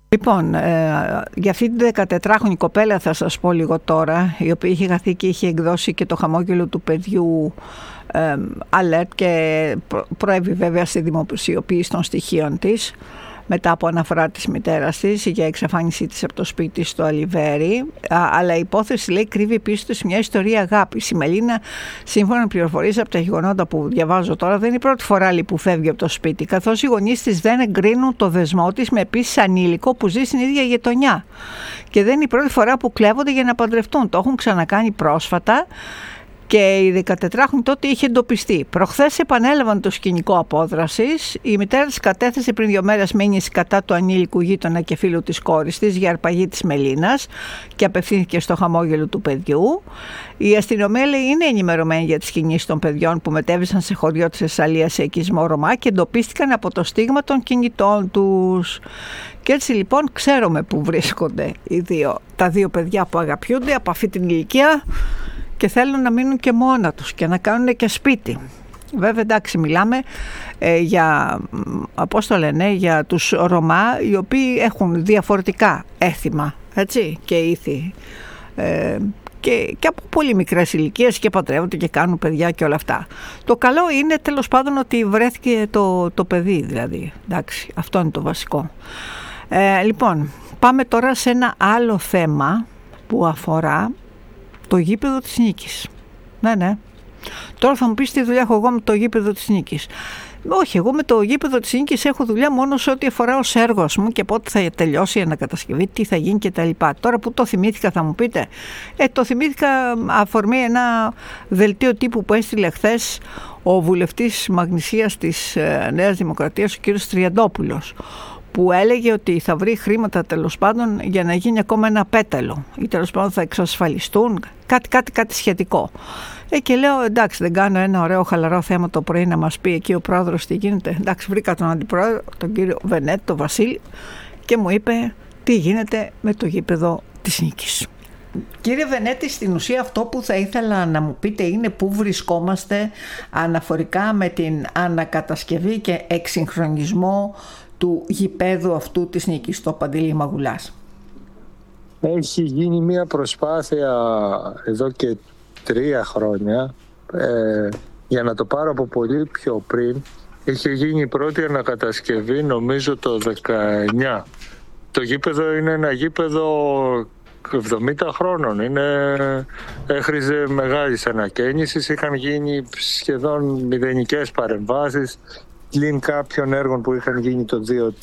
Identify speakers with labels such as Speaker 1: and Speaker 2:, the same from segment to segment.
Speaker 1: Λοιπόν, για αυτή την 14χρονη κοπέλα θα σας πω λίγο τώρα, η οποία είχε χαθεί και είχε εκδώσει και το χαμόγελο του παιδιού alert και προέβη βέβαια στη δημοσιοποίηση των στοιχείων της μετά από αναφορά της μητέρας της για εξαφάνισή της από το σπίτι στο Αλιβέρι, αλλά η υπόθεση λέει κρύβει πίσω της μια ιστορία αγάπης. Η Μελίνα, σύμφωνα με πληροφορίες από τα γεγονότα που διαβάζω τώρα, δεν είναι η πρώτη φορά που φεύγει από το σπίτι, καθώς οι γονείς της δεν εγκρίνουν το δεσμό της με επίσης ανήλικο που ζει στην ίδια γειτονιά. Και δεν είναι η πρώτη φορά που κλέβονται για να παντρευτούν. Το έχουν ξανακάνει πρόσφατα. Και η 14χρονη τότε είχε εντοπιστεί. Προχθές επανέλαβαν το σκηνικό απόδρασης. Η μητέρα της κατέθεσε πριν 2 μέρες μήνυση κατά του ανήλικου γείτονα και φίλου της κόρης της για αρπαγή της Μελίνας και απευθύνθηκε στο χαμόγελο του παιδιού. Η αστυνομία λέει είναι ενημερωμένη για τις κινήσεις των παιδιών που μετέβησαν σε χωριό της Θεσσαλίας σε οικισμό Ρωμά και εντοπίστηκαν από το στίγμα των κινητών τους. Και έτσι λοιπόν ξέρουμε που βρίσκονται τα δύο παιδιά που αγαπιούνται από αυτή την ηλικία και θέλουν να μείνουν και μόνα τους και να κάνουν και σπίτι. Βέβαια εντάξει μιλάμε για τους Ρωμά οι οποίοι έχουν διαφορετικά έθιμα, έτσι, και ήθη και από πολύ μικρές ηλικίες και παντρεύονται και κάνουν παιδιά και όλα αυτά. Το καλό είναι τέλος πάντων ότι βρέθηκε το παιδί δηλαδή, εντάξει, αυτό είναι το βασικό. Λοιπόν, πάμε τώρα σε ένα άλλο θέμα που αφορά το γήπεδο της Νίκης. Ναι. Τώρα θα μου πεις τι δουλειά έχω εγώ με το γήπεδο της Νίκης. Όχι, εγώ με το γήπεδο της Νίκης έχω δουλειά μόνο σε ό,τι αφορά ως έργο μου και πότε θα τελειώσει η ανακατασκευή, τι θα γίνει κτλ. Τώρα που το θυμήθηκα θα μου πείτε. Το θυμήθηκα αφορμή ένα δελτίο τύπου που έστειλε χθες ο βουλευτής Μαγνησίας της Νέας Δημοκρατίας, ο κ. Τριαντόπουλος, που έλεγε ότι θα βρει χρήματα τέλος πάντων για να γίνει ακόμα ένα πέταλο ή τέλος πάντων θα εξασφαλιστούν κάτι σχετικό. Και λέω εντάξει, δεν κάνω ένα ωραίο χαλαρό θέμα το πρωί να μας πει εκεί ο πρόεδρος τι γίνεται. Εντάξει, βρήκα τον αντιπρόεδρο, τον κύριο Βενέτ, τον Βασίλη, και μου είπε τι γίνεται με το γήπεδο της Νίκης. Κύριε Βενέτη, στην ουσία αυτό που θα ήθελα να μου πείτε είναι πού βρισκόμαστε αναφορικά με την ανακατασκευή και εξυγχρονισμό του γηπέδου αυτού της Νίκης, το Παντελή Μαγουλάς.
Speaker 2: Έχει γίνει μια προσπάθεια εδώ και 3 χρόνια, για να το πάρω από πολύ πιο πριν. Είχε γίνει η πρώτη ανακατασκευή νομίζω το 19. Το γήπεδο είναι ένα γήπεδο 70 χρόνων. Έχριζε μεγάλης ανακαίνησης, είχαν γίνει σχεδόν μηδενικές παρεμβάσεις πλην κάποιων έργων που είχαν γίνει το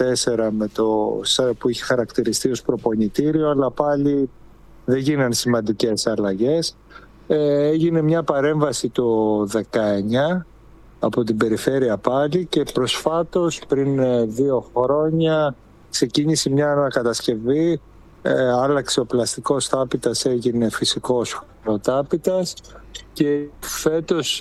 Speaker 2: 2004 που είχε χαρακτηριστεί ως προπονητήριο, αλλά πάλι δεν γίναν σημαντικές αλλαγές. Έγινε μια παρέμβαση το 19 από την περιφέρεια πάλι και προσφάτως πριν 2 χρόνια ξεκίνησε μια ανακατασκευή. Άλλαξε ο πλαστικός τάπητας, έγινε φυσικός χλωροτάπητας και φέτος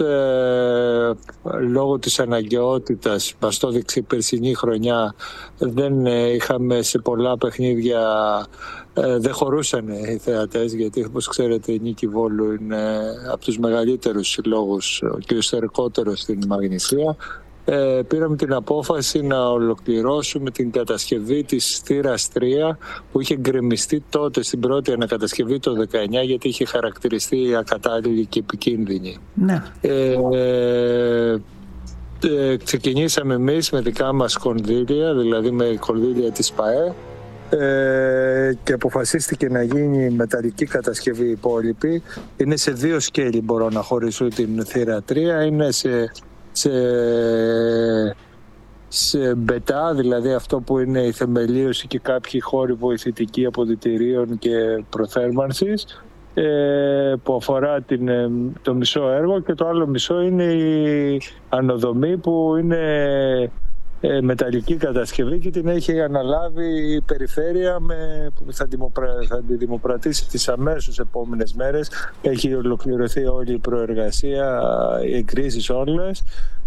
Speaker 2: λόγω της αναγκαιότητας, μας το έδειξε η περσινή χρονιά, δεν είχαμε σε πολλά παιχνίδια, δεν χωρούσαν οι θεατές, γιατί όπως ξέρετε η Νίκη Βόλου είναι από τους μεγαλύτερους συλλόγους και ο ιστορικότερος στην Μαγνησία. Πήραμε την απόφαση να ολοκληρώσουμε την κατασκευή της θύρας 3 που είχε γκρεμιστεί τότε στην πρώτη ανακατασκευή το 19 γιατί είχε χαρακτηριστεί ακατάλληλη και επικίνδυνη. Ναι. Ξεκινήσαμε εμείς με δικά μας κονδύλια, δηλαδή με κονδύλια της ΠΑΕ, και αποφασίστηκε να γίνει μεταλλική κατασκευή υπόλοιπη. Είναι σε 2 σκέλη, μπορώ να χωρίσω την θύρα 3, είναι σε μπετά, δηλαδή αυτό που είναι η θεμελίωση και κάποιοι χώροι βοηθητικοί αποδυτηρίων και προθέρμανσης, που αφορά το μισό έργο, και το άλλο μισό είναι η ανοδομή που είναι μεταλλική κατασκευή και την έχει αναλάβει η περιφέρεια που θα τη δημοπρατήσει τις αμέσως επόμενες μέρες. Έχει ολοκληρωθεί όλη η προεργασία, οι εγκρίσεις όλες,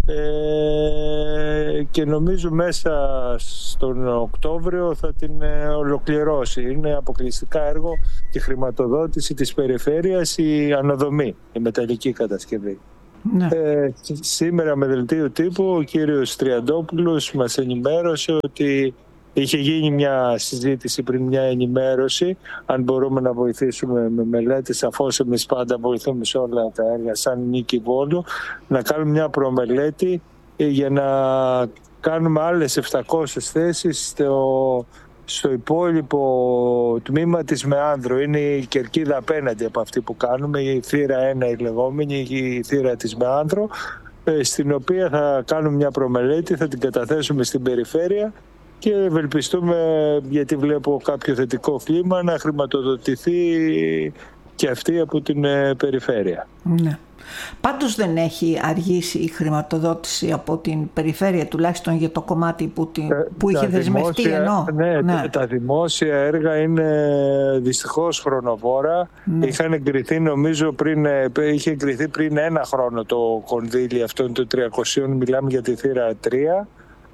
Speaker 2: και νομίζω μέσα στον Οκτώβριο θα την ολοκληρώσει. Είναι αποκλειστικά έργο και χρηματοδότηση της περιφέρειας η ανοδομή, η μεταλλική κατασκευή. Ναι. Σήμερα με δελτίο τύπου ο κύριος Τριαντόπουλος μας ενημέρωσε ότι Είχε γίνει μια συζήτηση πριν, μια ενημέρωση, αν μπορούμε να βοηθήσουμε με μελέτες. Σαφώς εμείς πάντα βοηθούμε σε όλα τα έργα σαν Νίκη Βόλου, να κάνουμε μια προμελέτη για να κάνουμε άλλες 700 θέσεις στο υπόλοιπο τμήμα της Μεάνδρου. Είναι η κερκίδα απέναντι από αυτή που κάνουμε, η θύρα 1 η λεγόμενη, η θύρα της Μεάνδρου, στην οποία θα κάνουμε μια προμελέτη, θα την καταθέσουμε στην περιφέρεια και ευελπιστούμε, γιατί βλέπω κάποιο θετικό κλίμα, να χρηματοδοτηθεί και αυτή από την περιφέρεια.
Speaker 1: Ναι. Πάντως δεν έχει αργήσει η χρηματοδότηση από την περιφέρεια, τουλάχιστον για το κομμάτι που είχε δεσμευτεί.
Speaker 2: Ναι, τα δημόσια έργα είναι δυστυχώς χρονοβόρα. Ναι. Είχαν εγκριθεί, νομίζω, είχε εγκριθεί πριν 1 χρόνο το κονδύλι αυτών των 300, μιλάμε για τη θύρα 3.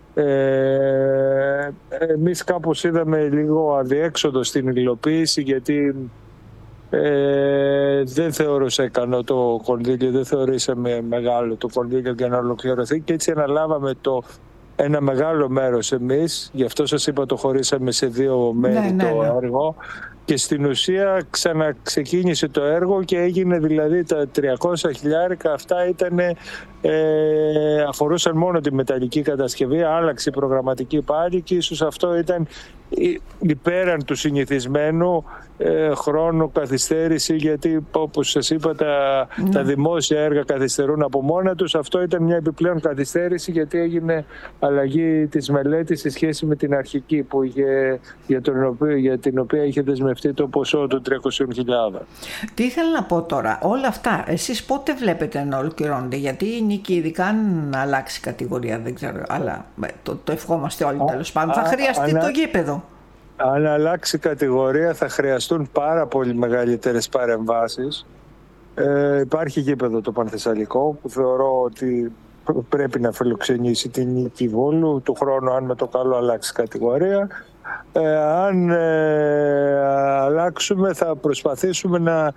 Speaker 2: Εμείς κάπως είδαμε λίγο αδιέξοδο στην υλοποίηση, γιατί δεν θεωρούσα ικανό το κονδύλιο, δεν θεωρήσαμε μεγάλο το κονδύλιο για να ολοκληρωθεί, και έτσι αναλάβαμε ένα μεγάλο μέρος εμείς. Γι' αυτό σας είπα, το χωρίσαμε σε 2 μέρη το έργο, και στην ουσία ξαναξεκίνησε το έργο και έγινε, δηλαδή τα 300.000 αυτά αφορούσαν μόνο τη μεταλλική κατασκευή. Άλλαξε η προγραμματική πάλι και ίσως αυτό ήταν υπέραν του συνηθισμένου χρόνου καθυστέρηση, γιατί όπως σας είπα τα δημόσια έργα καθυστερούν από μόνα τους. Αυτό ήταν μια επιπλέον καθυστέρηση, γιατί έγινε αλλαγή της μελέτης σε σχέση με την αρχική που για την οποία είχε δεσμευτεί το ποσό των 300.000.
Speaker 1: Τι ήθελα να πω τώρα, όλα αυτά εσείς πότε βλέπετε να ολοκληρώνονται? Γιατί η Νίκη, ειδικά αν αλλάξει κατηγορία, δεν ξέρω, αλλά το ευχόμαστε όλοι τέλος πάντων, θα χρειαστεί το γήπεδο.
Speaker 2: Αν αλλάξει κατηγορία θα χρειαστούν πάρα πολύ μεγαλύτερες παρεμβάσεις. Υπάρχει γήπεδο το Πανθεσσαλικό, που θεωρώ ότι πρέπει να φιλοξενήσει την Νίκη Βόλου του χρόνου, αν με το καλό αλλάξει κατηγορία. Αν αλλάξουμε, θα προσπαθήσουμε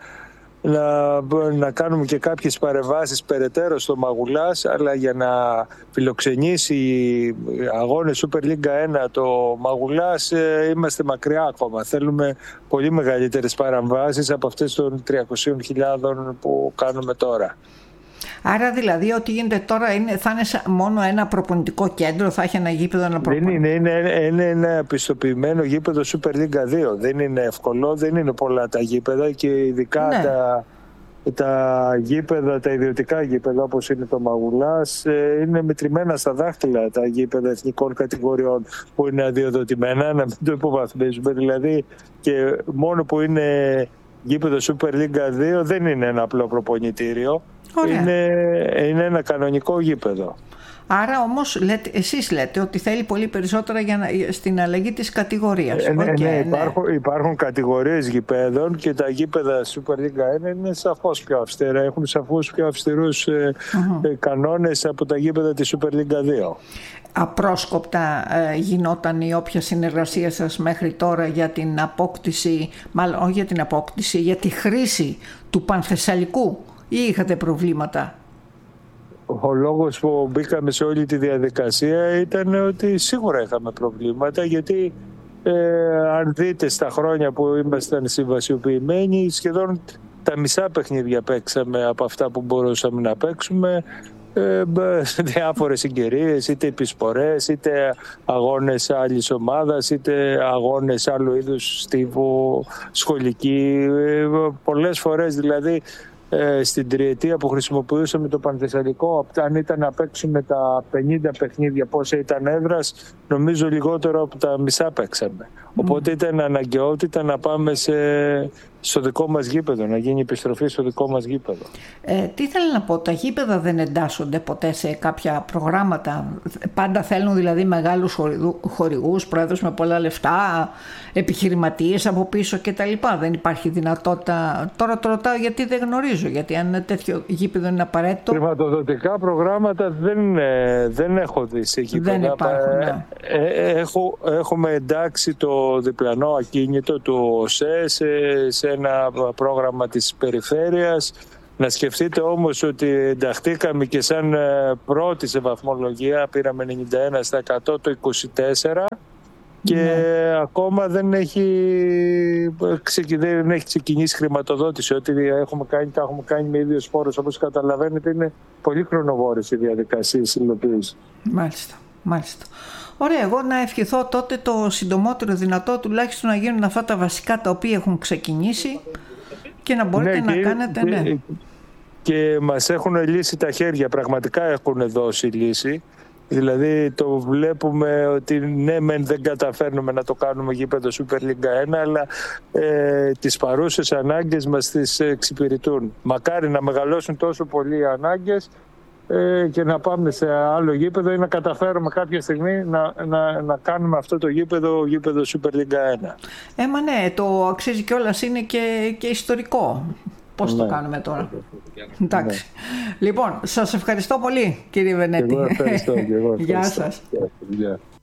Speaker 2: να κάνουμε και κάποιες παρεμβάσεις περαιτέρω στο Μαγουλάς, αλλά για να φιλοξενήσει αγώνες Super League 1 το Μαγουλάς είμαστε μακριά ακόμα. Θέλουμε πολύ μεγαλύτερες παρεμβάσεις από αυτές των 300.000 που κάνουμε τώρα.
Speaker 1: Άρα δηλαδή ό,τι γίνεται τώρα θα είναι μόνο ένα προπονητικό κέντρο, θα έχει ένα γήπεδο να προπονητικό.
Speaker 2: Είναι ένα πιστοποιημένο γήπεδο Super League 2. Δεν είναι εύκολο, δεν είναι πολλά τα γήπεδα, και ειδικά τα γήπεδα, τα ιδιωτικά γήπεδα όπως είναι το Μαγουλάς, είναι μετρημένα στα δάχτυλα τα γήπεδα εθνικών κατηγοριών που είναι αδειοδοτημένα, να μην το υποβαθμίζουμε. Δηλαδή, και μόνο που είναι γήπεδο Super League 2 δεν είναι ένα απλό προπονητήριο. Είναι ένα κανονικό γήπεδο.
Speaker 1: Άρα όμως εσείς λέτε ότι θέλει πολύ περισσότερα στην αλλαγή της κατηγορίας.
Speaker 2: Υπάρχουν κατηγορίες γηπέδων, και τα γήπεδα Super League 1 είναι σαφώς πιο αυστηρά. Έχουν σαφώς πιο αυστηρούς κανόνες από τα γήπεδα της Super League 2.
Speaker 1: Απρόσκοπτα γινόταν η όποια συνεργασία σας μέχρι τώρα για την απόκτηση, μάλλον όχι για την απόκτηση, για τη χρήση του Πανθεσσαλικού, ή είχατε προβλήματα?
Speaker 2: Ο λόγος που μπήκαμε σε όλη τη διαδικασία ήταν ότι σίγουρα είχαμε προβλήματα, γιατί αν δείτε στα χρόνια που ήμασταν συμβασιοποιημένοι, σχεδόν τα μισά παιχνίδια παίξαμε από αυτά που μπορούσαμε να παίξουμε, διάφορες συγκαιρίες, είτε επισπορές, είτε αγώνες άλλης ομάδας, είτε αγώνες άλλου είδους στίβου, σχολική, πολλές φορές δηλαδή. Στην τριετία που χρησιμοποιούσαμε το Πανθεσσαλικό, αν ήταν να παίξουμε τα 50 παιχνίδια πόσα ήταν έδρας, νομίζω λιγότερο από τα μισά παίξαμε. Οπότε ήταν αναγκαιότητα να πάμε στο δικό μας γήπεδο, να γίνει επιστροφή στο δικό μας γήπεδο.
Speaker 1: Τι ήθελα να πω, τα γήπεδα δεν εντάσσονται ποτέ σε κάποια προγράμματα? Πάντα θέλουν δηλαδή μεγάλους χορηγούς, πρόεδρους με πολλά λεφτά, επιχειρηματίες από πίσω κτλ. Δεν υπάρχει δυνατότητα? Τώρα το ρωτάω γιατί δεν γνωρίζω, γιατί αν τέτοιο γήπεδο είναι απαραίτητο.
Speaker 2: Χρηματοδοτικά προγράμματα δεν έχω δει σε γήπεδα.
Speaker 1: Δεν υπάρχουν, ναι.
Speaker 2: Έχουμε εντάξει το διπλανό ακίνητο του ΟΣΕ σε ένα πρόγραμμα της περιφέρειας. Να σκεφτείτε όμως ότι ενταχθήκαμε και σαν πρώτη σε βαθμολογία, πήραμε 91% το 24, και ακόμα δεν έχει ξεκινήσει χρηματοδότηση. Ό,τι τα έχουμε κάνει με ίδιους φόρους, όπως καταλαβαίνετε, είναι πολύ χρονοβόρες οι διαδικασίες υλοποίησης.
Speaker 1: Μάλιστα. Ωραία, εγώ να ευχηθώ τότε το συντομότερο δυνατό τουλάχιστον να γίνουν αυτά τα βασικά τα οποία έχουν ξεκινήσει και να μπορείτε να κάνετε.
Speaker 2: Και μας έχουν λύσει τα χέρια, πραγματικά έχουν δώσει λύση. Δηλαδή το βλέπουμε ότι ναι μεν δεν καταφέρνουμε να το κάνουμε γήπεδο Super League 1, αλλά τις παρούσες ανάγκες μας τις εξυπηρετούν. Μακάρι να μεγαλώσουν τόσο πολύ οι ανάγκες και να πάμε σε άλλο γήπεδο ή να καταφέρουμε κάποια στιγμή να κάνουμε αυτό το γήπεδο Super League 1.
Speaker 1: Μα ναι, το αξίζει κιόλας, είναι και ιστορικό. Πώς το κάνουμε τώρα. Εντάξει. Λοιπόν, σας ευχαριστώ πολύ, κύριε Βενέτη.
Speaker 2: Εγώ ευχαριστώ.
Speaker 1: Γεια σας.